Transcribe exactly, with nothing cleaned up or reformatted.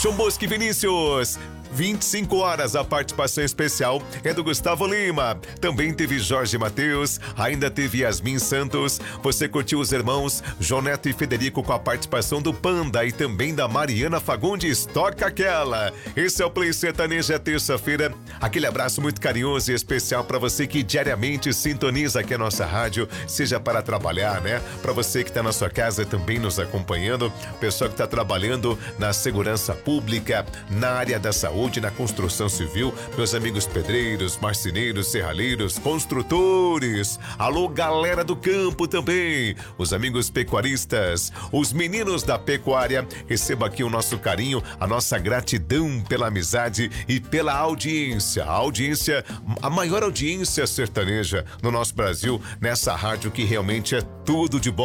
João Bosco e Vinícius. vinte e cinco horas, a participação especial é do Gustavo Lima. Também teve Jorge Mateus, ainda teve Yasmin Santos. Você curtiu os irmãos João Neto e Federico com a participação do Panda e também da Mariana Fagundes. Toca aquela. Esse é o Play Sertaneja, terça-feira. Aquele abraço muito carinhoso e especial para você que diariamente sintoniza aqui a nossa rádio, seja para trabalhar, né? Para você que está na sua casa também nos acompanhando, pessoal que está trabalhando na segurança pública, na área da saúde, na construção civil, meus amigos pedreiros, marceneiros, serralheiros, construtores. Alô, galera do campo também, os amigos pecuaristas, os meninos da pecuária. Receba aqui o nosso carinho, a nossa gratidão pela amizade e pela audiência. A audiência, a maior audiência sertaneja no nosso Brasil, nessa rádio que realmente é tudo de bom.